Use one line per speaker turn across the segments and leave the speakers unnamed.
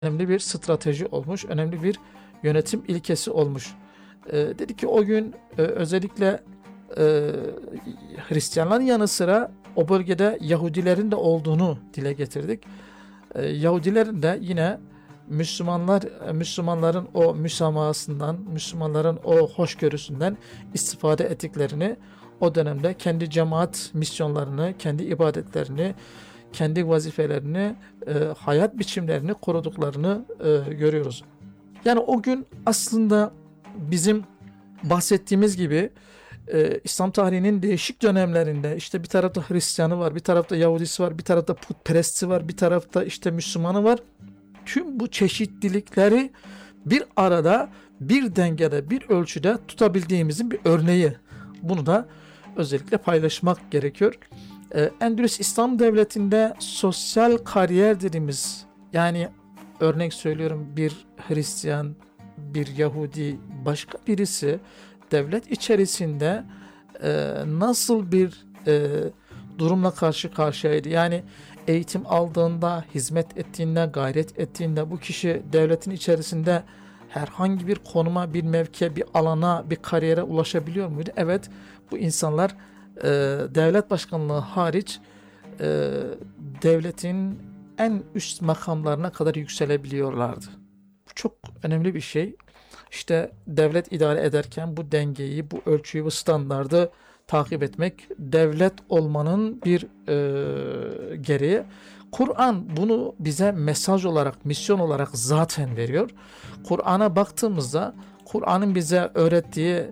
önemli bir strateji olmuş, önemli bir yönetim ilkesi olmuş. Dedi ki o gün özellikle e, Hristiyanların yanı sıra o bölgede Yahudilerin de olduğunu dile getirdik. Yahudilerin de yine Müslümanların o müsamahasından, Müslümanların o hoşgörüsünden istifade ettiklerini, o dönemde kendi cemaat misyonlarını, kendi ibadetlerini, kendi vazifelerini, hayat biçimlerini koruduklarını görüyoruz. Yani o gün aslında bizim bahsettiğimiz gibi İslam tarihinin değişik dönemlerinde işte bir tarafta Hristiyanı var, bir tarafta Yahudisi var, bir tarafta putperesti var, bir tarafta işte Müslümanı var. Tüm bu çeşitlilikleri bir arada, bir dengede, bir ölçüde tutabildiğimizin bir örneği. Bunu da özellikle paylaşmak gerekiyor. Endülüs İslam Devleti'nde sosyal kariyer dediğimiz, yani örnek söylüyorum, bir Hristiyan, bir Yahudi, başka birisi devlet içerisinde nasıl bir durumla karşı karşıyaydı? Yani eğitim aldığında, hizmet ettiğinde, gayret ettiğinde bu kişi devletin içerisinde herhangi bir konuma, bir mevkiye, bir alana, bir kariyere ulaşabiliyor muydu? Evet, bu insanlar devlet başkanlığı hariç e, devletin en üst makamlarına kadar yükselebiliyorlardı. Bu çok önemli bir şey. İşte devlet idare ederken bu dengeyi, bu ölçüyü, bu standardı takip etmek devlet olmanın bir gereği. Kur'an bunu bize mesaj olarak, misyon olarak zaten veriyor. Kur'an'a baktığımızda Kur'an'ın bize öğrettiği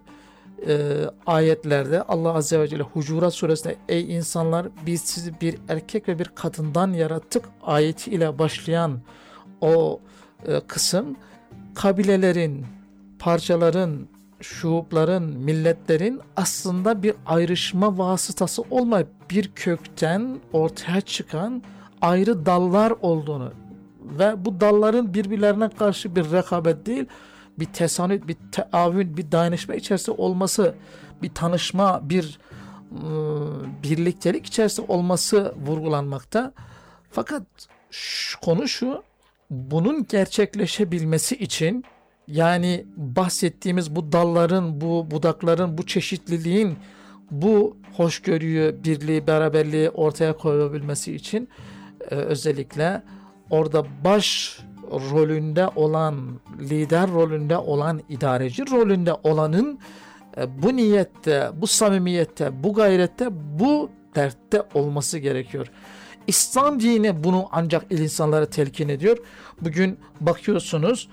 ayetlerde Allah Azze ve Celle Hucurat Suresinde ey insanlar biz sizi bir erkek ve bir kadından yarattık ayeti ile başlayan o kısım kabilelerin, parçaların, şuupların, milletlerin aslında bir ayrışma vasıtası olmayıp bir kökten ortaya çıkan ayrı dallar olduğunu ve bu dalların birbirlerine karşı bir rekabet değil, bir tesanüt, bir teavün, bir dayanışma içerisinde olması, bir tanışma, bir birliktelik içerisinde olması vurgulanmakta. Fakat konu şu, bunun gerçekleşebilmesi için, yani bahsettiğimiz bu dalların, bu budakların, bu çeşitliliğin, bu hoşgörüyü, birliği, beraberliği ortaya koyabilmesi için özellikle orada baş rolünde olan, lider rolünde olan, idareci rolünde olanın bu niyette, bu samimiyette, bu gayrette, bu dertte olması gerekiyor. İslam dini bunu ancak insanlara telkin ediyor. Bugün bakıyorsunuz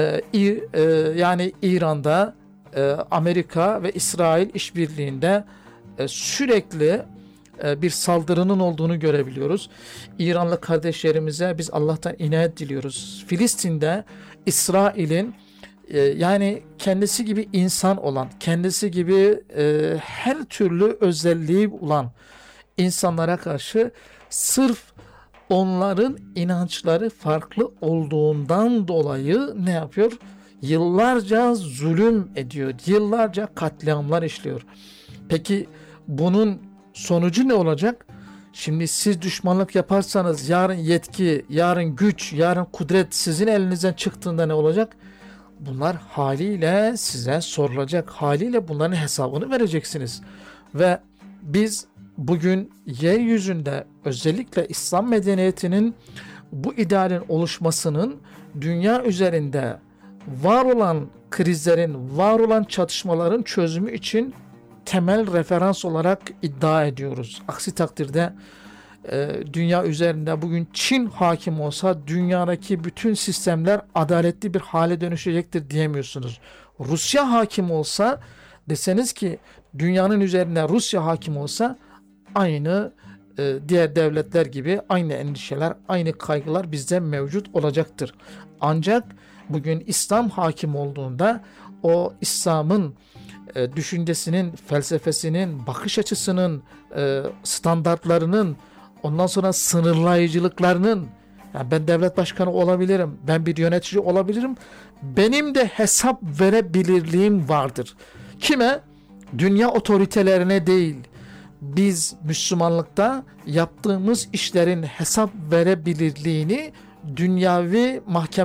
yani İran'da Amerika ve İsrail işbirliğinde sürekli bir saldırının olduğunu görebiliyoruz. İranlı kardeşlerimize biz Allah'tan inayet diliyoruz. Filistin'de İsrail'in yani kendisi gibi insan olan, kendisi gibi her türlü özelliği olan insanlara karşı sırf onların inançları farklı olduğundan dolayı ne yapıyor? Yıllarca zulüm ediyor, yıllarca katliamlar işliyor. Peki bunun sonucu ne olacak? Şimdi siz düşmanlık yaparsanız yarın yetki, yarın güç, yarın kudret sizin elinizden çıktığında ne olacak? Bunlar haliyle size sorulacak. Haliyle bunların hesabını vereceksiniz. Ve biz bugün yeryüzünde özellikle İslam medeniyetinin bu idealin oluşmasının dünya üzerinde var olan krizlerin, var olan çatışmaların çözümü için temel referans olarak iddia ediyoruz. Aksi takdirde dünya üzerinde bugün Çin hakim olsa dünyadaki bütün sistemler adaletli bir hale dönüşecektir diyemiyorsunuz. Rusya hakim olsa deseniz ki dünyanın üzerine Rusya hakim olsa aynı diğer devletler gibi aynı endişeler, aynı kaygılar bizde mevcut olacaktır. Ancak bugün İslam hakim olduğunda o İslam'ın düşüncesinin, felsefesinin, bakış açısının, standartlarının, ondan sonra sınırlayıcılıklarının, yani ben devlet başkanı olabilirim, ben bir yönetici olabilirim, benim de hesap verebilirliğim vardır. Kime? Dünya otoritelerine değil. Biz Müslümanlıkta yaptığımız işlerin hesap verebilirliğini dünyavi